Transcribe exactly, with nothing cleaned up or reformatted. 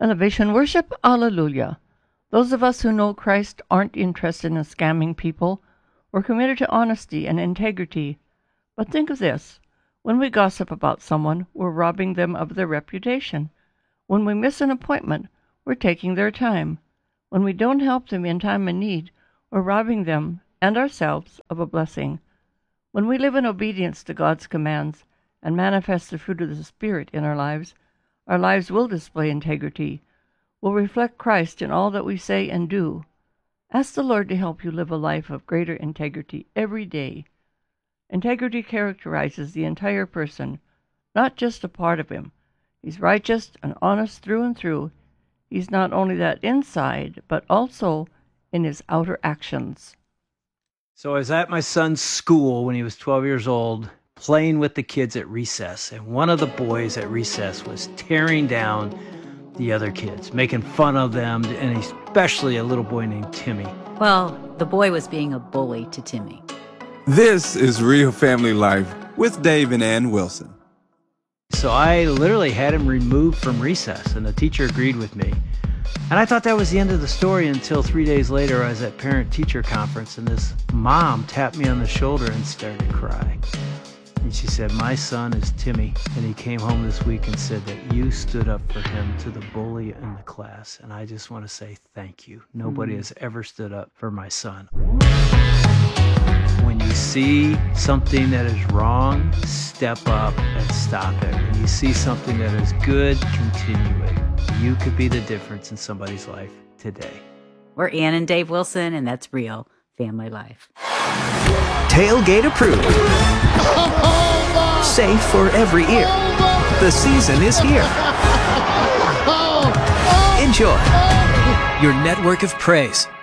Elevation Worship, Alleluia. Those of us who know Christ aren't interested in scamming people. We're committed to honesty and integrity. But think of this. When we gossip about someone, we're robbing them of their reputation. When we miss an appointment, we're taking their time. When we don't help them in time of need, we're robbing them and ourselves of a blessing. When we live in obedience to God's commands and manifest the fruit of the Spirit in our lives, our lives will display integrity, will reflect Christ in all that we say and do. Ask the Lord to help you live a life of greater integrity every day. Integrity characterizes the entire person, not just a part of him. He's righteous and honest through and through. He's not only that inside, but also in his outer actions. So I was at my son's school when he was twelve years old, playing with the kids at recess. And one of the boys at recess was tearing down the other kids, making fun of them, and especially a little boy named Timmy. Well, the boy was being a bully to Timmy. This is Real Family Life with Dave and Ann Wilson. So I literally had him removed from recess, and the teacher agreed with me. And I thought that was the end of the story until three days later I was at parent-teacher conference, and this mom tapped me on the shoulder and started to cry. And she said, "My son is Timmy, and he came home this week and said that you stood up for him to the bully in the class. And I just want to say thank you. Nobody mm. has ever stood up for my son." When you see something that is wrong, step up and stop it. When you see something that is good, continue it. You could be the difference in somebody's life today. We're Ann and Dave Wilson, and that's Real Family Life. Tailgate approved. Safe for every ear. The season is here. Enjoy your network of praise.